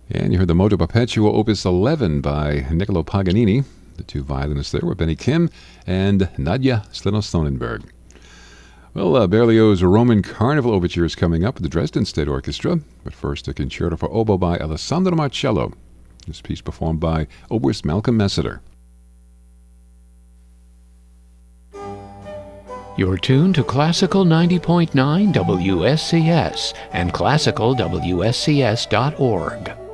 And you heard the Moto Perpetuo Opus 11 by Niccolo Paganini. The two violinists there were Benny Kim and Nadia Slino-Sonnenberg. Well, Berlioz's Roman Carnival Overture is coming up with the Dresden State Orchestra. But first, a concerto for oboe by Alessandro Marcello. This piece performed by oboist Malcolm Messiter. You're tuned to Classical 90.9 WSCS and classicalwscs.org.